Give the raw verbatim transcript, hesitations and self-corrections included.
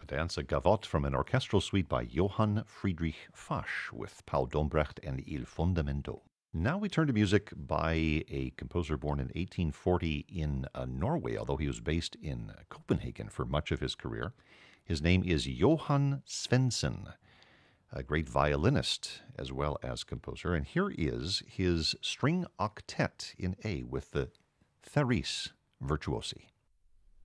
A danza gavotte from an orchestral suite by Johann Friedrich Fasch with Paul Dombrecht and Il Fondamento. Now we turn to music by a composer born in eighteen forty in uh, Norway, although he was based in Copenhagen for much of his career. His name is Johan Svensson, a great violinist as well as composer. And here is his string octet in A with the Therese Virtuosi.